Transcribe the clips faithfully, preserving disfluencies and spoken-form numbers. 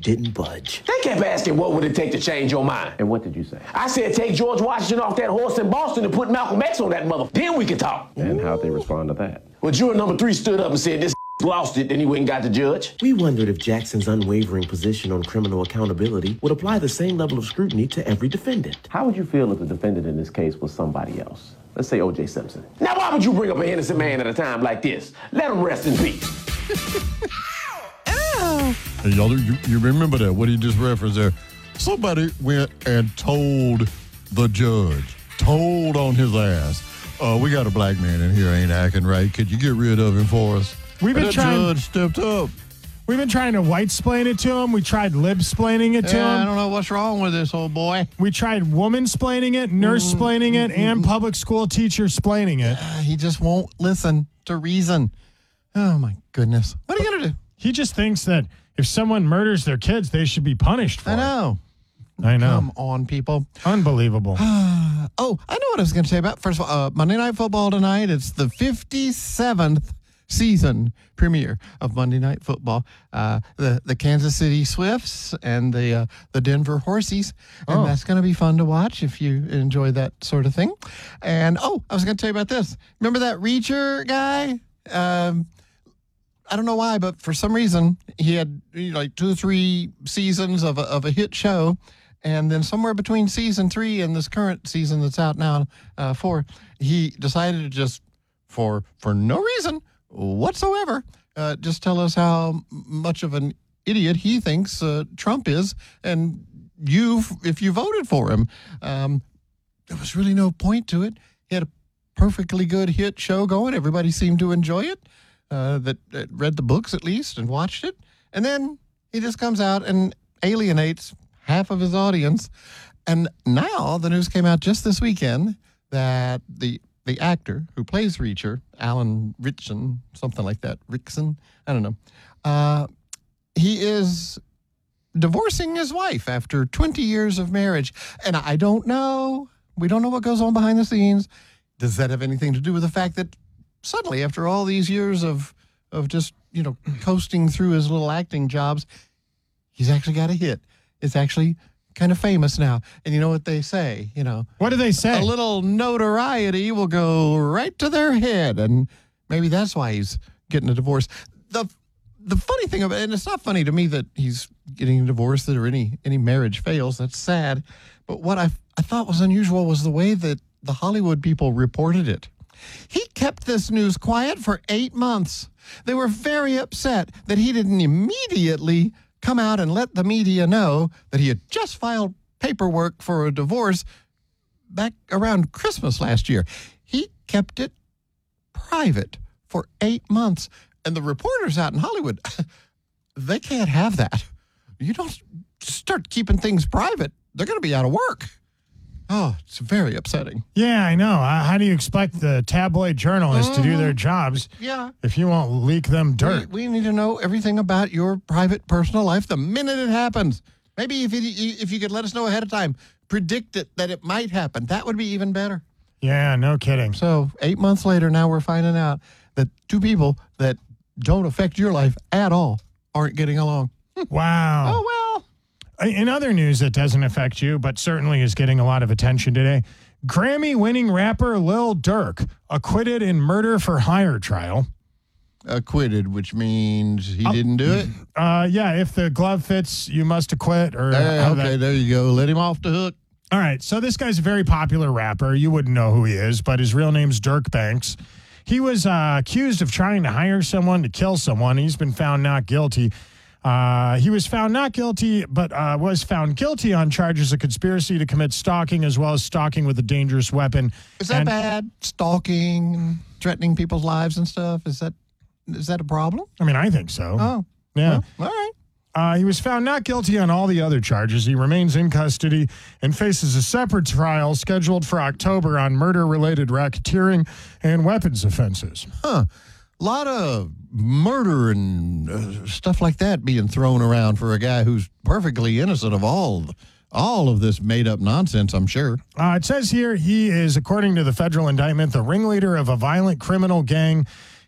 didn't budge. They kept asking what would it take to change your mind. And what did you say? I said take George Washington off that horse in Boston and put Malcolm X on that mother. Then we could talk. And how'd they respond to that? Well, juror number three stood up and said this lost it, then he went and got the judge. We wondered if Jackson's unwavering position on criminal accountability would apply the same level of scrutiny to every defendant. How would you feel if the defendant in this case was somebody else? Let's say O J Simpson. Now, why would you bring up an innocent man at a time like this? Let him rest in peace. Hey, y'all, you, you remember that, what he just referenced there? Somebody went and told the judge, told on his ass, uh, we got a black man in here ain't acting right. Could you get rid of him for us? We've been and trying. The judge stepped up. We've been trying to white-splain it to him. We tried lib-splaining it to Yeah, him. I don't know what's wrong with this old boy. We tried woman-splaining it, nurse-splaining it, and public school teacher-splaining it. Uh, he just won't listen to reason. Oh, my goodness. What are you going to do? He just thinks that if someone murders their kids, they should be punished for I it. know. I know. Come on, people. Unbelievable. Oh, I know what I was going to say about. First of all, uh, Monday Night Football tonight. It's the fifty-seventh season premiere of Monday Night Football. Uh, the the Kansas City Swifts and the uh, the Denver Horsies, and Oh. that's going to be fun to watch if you enjoy that sort of thing. And oh, I was going to tell you about this. Remember that Reacher guy? Um, I don't know why, but for some reason he had you know, like two or three seasons of a, of a hit show. And then somewhere between season three and this current season that's out now, uh, four, he decided to just, for for no reason whatsoever, uh, just tell us how much of an idiot he thinks uh, Trump is, and you, if you voted for him. Um, there was really no point to it. He had a perfectly good hit show going. Everybody seemed to enjoy it, uh, that, that read the books at least and watched it. And then he just comes out and alienates half of his audience. And now the news came out just this weekend that the the actor who plays Reacher, Alan Ritchson, something like that, Rickson, I don't know, uh, he is divorcing his wife after twenty years of marriage. And I don't know, we don't know what goes on behind the scenes. Does that have anything to do with the fact that suddenly, after all these years of of just, you know, coasting through his little acting jobs, he's actually got a hit? It's actually kind of famous now. And you know what they say, you know. What do they say? A little notoriety will go right to their head. And maybe that's why he's getting a divorce. The the funny thing about it, and it's not funny to me that he's getting a divorce or any, any marriage fails. That's sad. But what I, I thought was unusual was the way that the Hollywood people reported it. He kept this news quiet for eight months. They were very upset that he didn't immediately come out and let the media know that he had just filed paperwork for a divorce back around Christmas last year. He kept it private for eight months. And the reporters out in Hollywood, they can't have that. You don't start keeping things private, they're going to be out of work. Oh, it's very upsetting. Yeah, I know. Uh, how do you expect the tabloid journalists to do their jobs Yeah. if you won't leak them dirt? We, we need to know everything about your private, personal life the minute it happens. Maybe if you, if you could let us know ahead of time, predict it that it might happen. That would be even better. Yeah, no kidding. So eight months later, now we're finding out that two people that don't affect your life at all aren't getting along. Wow. Oh, well. In other news that doesn't affect you, but certainly is getting a lot of attention today, Grammy-winning rapper Lil Durk acquitted in murder for hire trial. Acquitted, which means he didn't do it? Uh, yeah, if the glove fits, you must acquit. Or Hey, how okay, that- there you go. Let him off the hook. All right, so this guy's a very popular rapper. You wouldn't know who he is, but his real name's Dirk Banks. He was uh, accused of trying to hire someone to kill someone. He's been found not guilty. Uh, he was found not guilty, but uh, was found guilty on charges of conspiracy to commit stalking as well as stalking with a dangerous weapon. Is that And- bad? Stalking, and threatening people's lives and stuff? Is that is that a problem? I mean, I think so. Oh, Yeah. well, all right. Uh, he was found not guilty on all the other charges. He remains in custody and faces a separate trial scheduled for October on murder-related racketeering and weapons offenses. Huh. A lot of murder and uh, stuff like that being thrown around for a guy who's perfectly innocent of all all of this made-up nonsense, I'm sure. Uh, it says here he is, according to the federal indictment, the ringleader of a violent criminal gang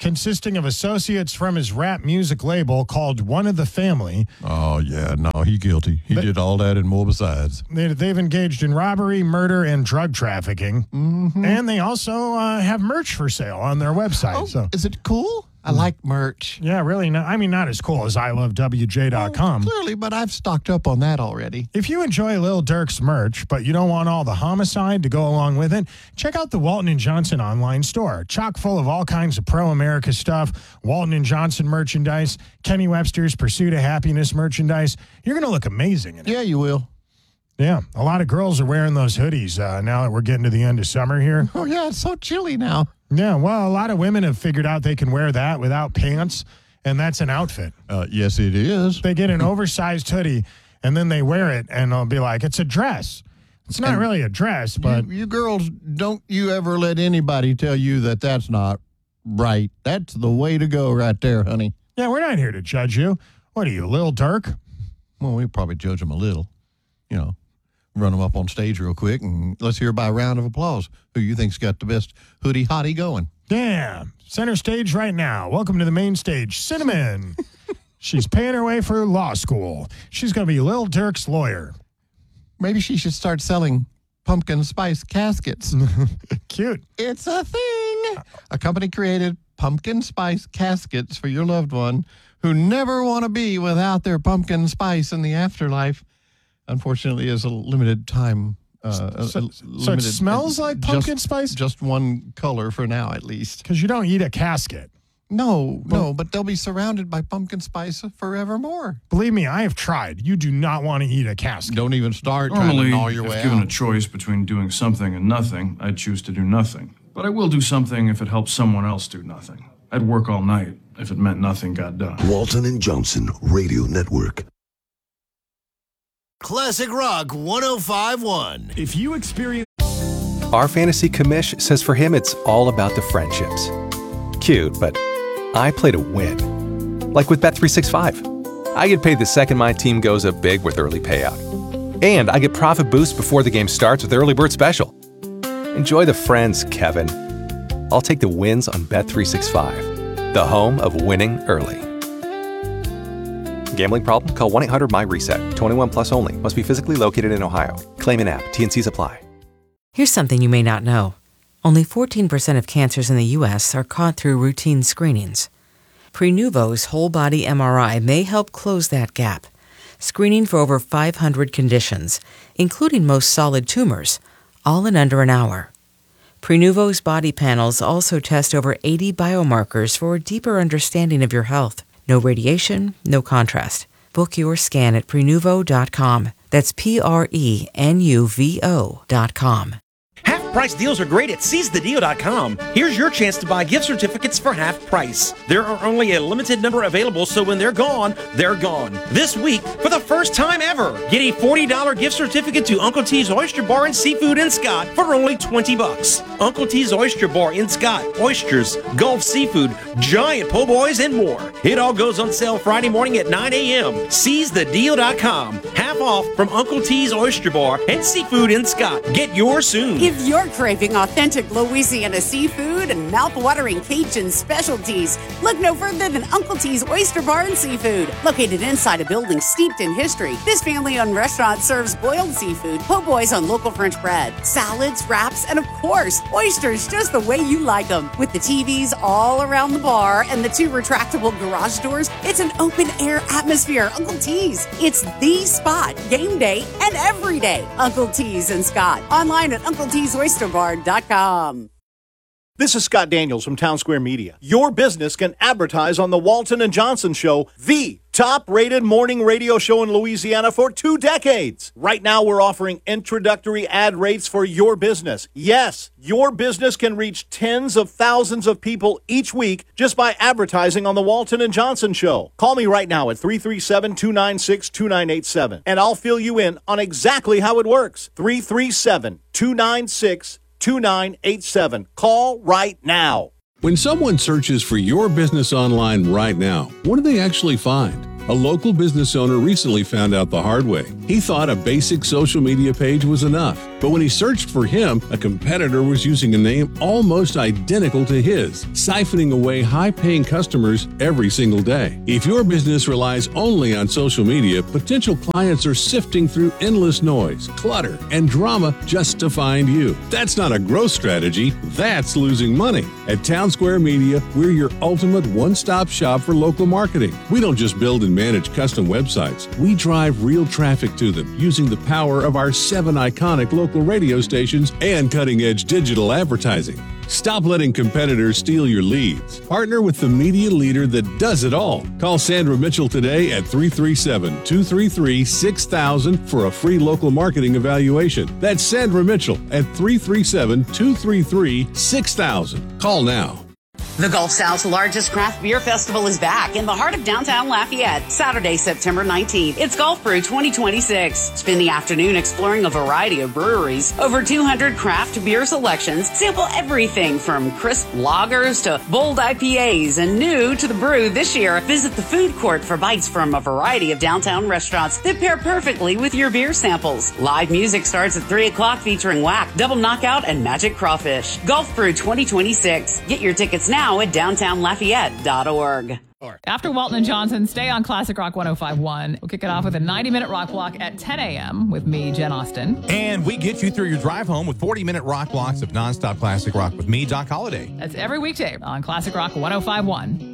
consisting of associates from his rap music label called One of the Family. Oh, yeah. No, he guilty. He But- did all that and more besides. They, they've engaged in robbery, murder, and drug trafficking. Mm-hmm. And they also uh, have merch for sale on their website. Oh, so, is it cool? I like merch. yeah, really. Not, I mean, not as cool as I love W J dot com. Well, clearly, but I've stocked up on that already. If you enjoy Lil Durk's merch, but you don't want all the homicide to go along with it, check out the Walton and Johnson online store. Chock full of all kinds of pro-America stuff, Walton and Johnson merchandise, Kenny Webster's Pursuit of Happiness merchandise. You're going to look amazing in it. Yeah, you will. Yeah, a lot of girls are wearing those hoodies uh, now that we're getting to the end of summer here. Oh, yeah, it's so chilly now. Yeah, well, a lot of women have figured out they can wear that without pants, and that's an outfit. Uh, yes, it is. They get an oversized hoodie, and then they wear it, and they'll be like, it's a dress. It's not And really a dress, but you, you girls, don't you ever let anybody tell you that that's not right. That's the way to go right there, honey. yeah, we're not here to judge you. What are you, Lil Durk? Well, we probably judge them a little, you know. Run them up on stage real quick, and let's hear by a round of applause. Who you think's got the best hoodie hottie going? Damn, center stage right now. Welcome to the main stage, Cinnamon. She's paying her way for law school. She's going to be Lil Durk's lawyer. Maybe she should start selling pumpkin spice caskets. Cute. It's a thing. A company created pumpkin spice caskets for your loved one who never want to be without their pumpkin spice in the afterlife. Unfortunately, is a limited time. Uh, So, a, a so it limited, smells like just- pumpkin spice? Just one color for now, at least. Because you don't eat a casket. No, no, but they'll be surrounded by pumpkin spice forevermore. Believe me, I have tried. You do not want to eat a casket. Don't even start trying Normally, to gnaw your if way given a out. choice between doing something and nothing, I'd choose to do nothing. But I will do something if it helps someone else do nothing. I'd work all night if it meant nothing got done. Walton and Johnson Radio Network. Classic Rock one oh five point one. If you experience... Our fantasy commish says for him it's all about the friendships. Cute, but I play to win. Like with Bet three sixty-five. I get paid the second my team goes up big with early payout. And I get profit boost before the game starts with Early Bird Special. Enjoy the friends, Kevin. I'll take the wins on Bet three sixty-five, the home of winning early. Gambling problem? Call one eight hundred M Y reset. twenty-one plus only. Must be physically located in Ohio. Claim in app. T and Cs apply. Here's something you may not know. Only fourteen percent of cancers in the U S are caught through routine screenings. Prenuvo's whole body M R I may help close that gap, screening for over five hundred conditions, including most solid tumors, all in under an hour. Prenuvo's body panels also test over eighty biomarkers for a deeper understanding of your health. No radiation, no contrast. Book your scan at Prenuvo dot com. That's P R E N U V O dot com. Half price deals are great at seize the deal dot com. Here's your chance to buy gift certificates for half price. There are only a limited number available, so when they're gone, they're gone. This week, for the first time ever, get a forty dollars gift certificate to Uncle T's Oyster Bar and Seafood in Scott for only twenty bucks. Uncle T's Oyster Bar in Scott. Oysters, Gulf seafood, giant po' boys, and more. It all goes on sale Friday morning at nine a.m. seize the deal dot com. Half off from Uncle T's Oyster Bar and Seafood in Scott. Get yours soon. If you're craving authentic Louisiana seafood and mouth-watering Cajun specialties, look no further than Uncle T's Oyster Bar and Seafood. Located inside a building steeped in history, this family-owned restaurant serves boiled seafood, po' boys on local French bread, salads, wraps, and of course, oysters just the way you like them. With the T Vs all around the bar and the two retractable garage doors, it's an open-air atmosphere. Uncle T's. It's the spot, game day and every day. Uncle T's in Scott. Online at Uncle T's Oyster Bar dot com. This is Scott Daniels from Town Square Media. Your business can advertise on the Walton and Johnson Show, the top-rated morning radio show in Louisiana for two decades. Right now, we're offering introductory ad rates for your business. Yes, your business can reach tens of thousands of people each week just by advertising on the Walton and Johnson Show. Call me right now at three three seven, two nine six, two nine eight seven, and I'll fill you in on exactly how it works. three three seven, two nine six, two nine eight seven. Call right now. When someone searches for your business online right now, what do they actually find? A local business owner recently found out the hard way. He thought a basic social media page was enough. But when he searched for him, a competitor was using a name almost identical to his, siphoning away high-paying customers every single day. If your business relies only on social media, potential clients are sifting through endless noise, clutter, and drama just to find you. That's not a growth strategy, that's losing money. At Town Square Media, we're your ultimate one-stop shop for local marketing. We don't just build and manage custom websites. We drive real traffic to them using the power of our seven iconic local radio stations and cutting-edge digital advertising. Stop letting competitors steal your leads. Partner with the media leader that does it all. Call Sandra Mitchell today at three three seven, two three three, six thousand for a free local marketing evaluation. That's Sandra Mitchell at three three seven, two three three, six thousand. Call now. The Gulf South's largest craft beer festival is back in the heart of downtown Lafayette, Saturday, September nineteenth. It's Gulf Brew twenty twenty-six. Spend the afternoon exploring a variety of breweries, over two hundred craft beer selections, sample everything from crisp lagers to bold I P As, and new to the brew this year, visit the food court for bites from a variety of downtown restaurants that pair perfectly with your beer samples. Live music starts at three o'clock featuring Whack, Double Knockout, and Magic Crawfish. Gulf Brew twenty twenty-six. Get your tickets now at downtown lafayette dot org. After Walton and Johnson, stay on Classic Rock one oh five point one. We'll kick it off with a ninety-minute rock block at ten a.m. with me, Jen Austen. And we get you through your drive home with forty-minute rock blocks of nonstop classic rock with me, Doc Holliday. That's every weekday on Classic Rock one oh five point one.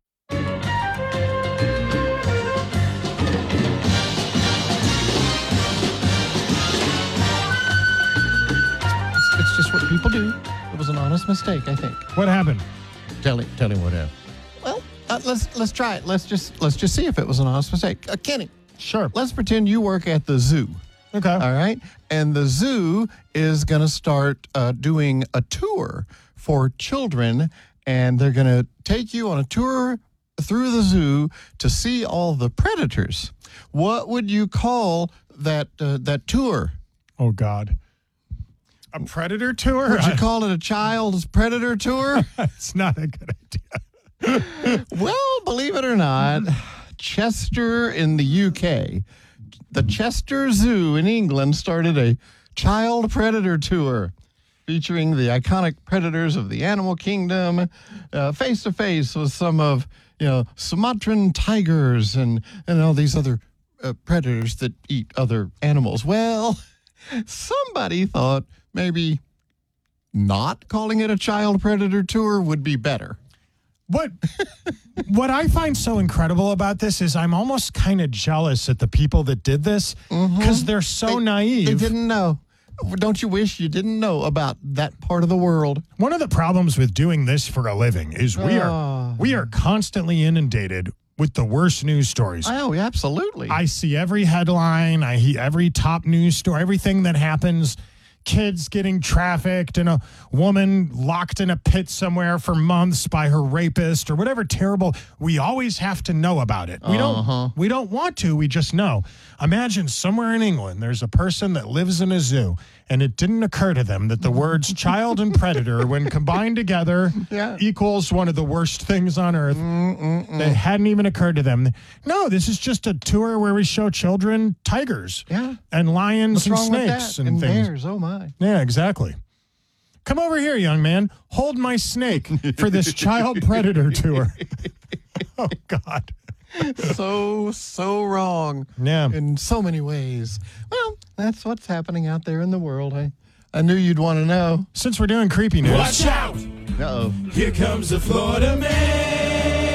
It's just what people do. It was an honest mistake, I think. What happened? Tell him, tell him what happened. Well, uh, let's let's try it. Let's just let's just see if it was an honest mistake. Uh, Kenny, sure. Let's pretend you work at the zoo. Okay. All right. And the zoo is going to start uh, doing a tour for children, and they're going to take you on a tour through the zoo to see all the predators. What would you call that uh, that tour? Oh God. A predator tour? Would you call it a child's predator tour? It's not a good idea. Well, believe it or not, Chester in the U K, the Chester Zoo in England started a child predator tour featuring the iconic predators of the animal kingdom, uh, face to face with some of, you know, Sumatran tigers and, and all these other uh, predators that eat other animals. Well, somebody thought maybe not calling it a child predator tour would be better. What what I find so incredible about this is I'm almost kind of jealous at the people that did this because mm-hmm. they're so they, naive. They didn't know. Don't you wish you didn't know about that part of the world? One of the problems with doing this for a living is we oh. are we are constantly inundated with the worst news stories. Oh, absolutely. I see every headline, I hear every top news story, everything that happens. Kids getting trafficked and a woman locked in a pit somewhere for months by her rapist or whatever terrible. We always have to know about it. We uh-huh. don't we don't want to, we just know. Imagine somewhere in England there's a person that lives in a zoo and it didn't occur to them that the words child and predator when combined together yeah. equals one of the worst things on earth. Mm-mm-mm. That hadn't even occurred to them. No, this is just a tour where we show children tigers yeah. and lions What's and wrong snakes with that? and, and things. bears. Oh my. Yeah, exactly. Come over here, young man. Hold my snake for this child predator tour. Oh, God. So, so wrong. Yeah. In so many ways. Well, that's what's happening out there in the world. I, I knew you'd want to know. Since we're doing creepy news. Watch out! Uh-oh. Here comes the Florida man.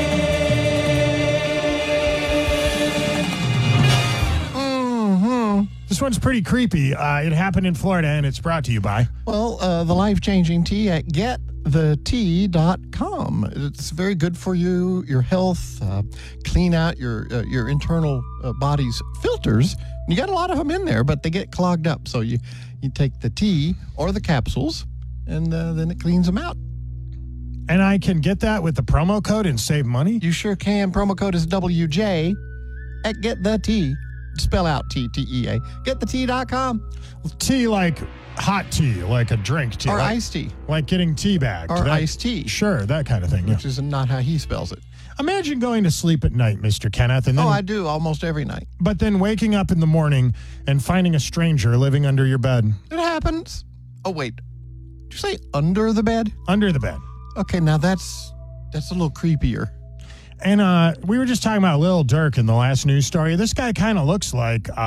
Mm-hmm. This one's pretty creepy. Uh, it happened in Florida, and it's brought to you by... Well, uh, the life-changing tea at get the tea dot com. It's very good for you, your health, uh, clean out your uh, your internal uh, body's filters. You got a lot of them in there, but they get clogged up. So you, you take the tea or the capsules, and uh, then it cleans them out. And I can get that with the promo code and save money? You sure can. Promo code is W J at Get The Tea. Spell out T T E A. get the tea dot com. Tea like hot tea, like a drink tea. Or like, iced tea. Like getting tea bagged. Or that, iced tea. Sure, that kind of thing. Which yeah. is not how he spells it. Imagine going to sleep at night, Mister Kenneth. And then, oh, I do almost every night. But then waking up in the morning and finding a stranger living under your bed. It happens. happens? Oh, wait. Did you say under the bed? Under the bed. Okay, now that's that's a little creepier. And uh, we were just talking about Lil Durk in the last news story. This guy kind of looks like... Uh,